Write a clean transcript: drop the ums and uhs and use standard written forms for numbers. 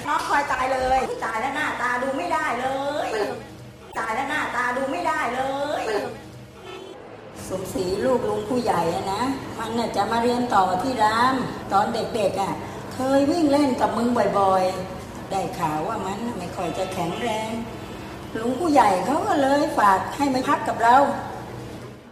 น้องคอยตายเลยตายแล้วหน้าตาดูไม่ได้เลยตายแล้วหน้าตาดูไม่ได้เลยสมศรีลูกลุงผู้ใหญ่อะนะมันน่ะจะมาเรียนต่อที่รามตอนเด็กๆอ่ะเคยวิ่งเล่นกับมึงบ่อยๆได้ข่าวว่ามันไม่ค่อยจะแข็งแรงลุงผู้ใหญ่เขาก็เลยฝากให้มาพักกับเรา